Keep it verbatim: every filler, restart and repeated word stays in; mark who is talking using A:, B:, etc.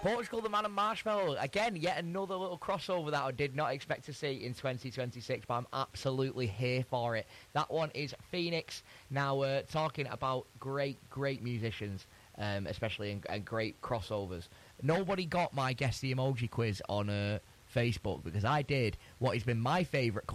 A: Portugal, the Man and Marshmallow. Again, yet another little crossover that I did not expect to see in twenty twenty-six, but I'm absolutely here for it. That one is Phoenix. Now, uh, talking about great, great musicians, um, especially in, and great crossovers. Nobody got my Guess the Emoji quiz on uh, Facebook, because I did what has been my favourite